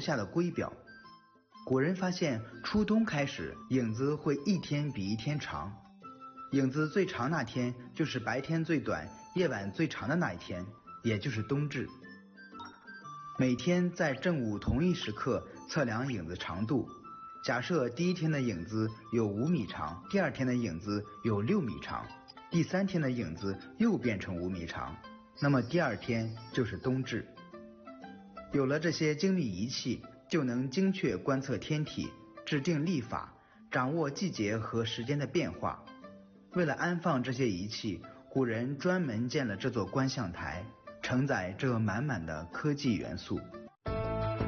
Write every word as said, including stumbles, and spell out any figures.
下了规表。古人发现初冬开始，影子会一天比一天长，影子最长那天就是白天最短夜晚最长的那一天，也就是冬至。每天在正午同一时刻测量影子长度，假设第一天的影子有五米长，第二天的影子有六米长，第三天的影子又变成五米长，那么第二天就是冬至。有了这些精密仪器，就能精确观测天体，制定历法，掌握季节和时间的变化。为了安放这些仪器，古人专门建了这座观象台，承载这满满的科技元素。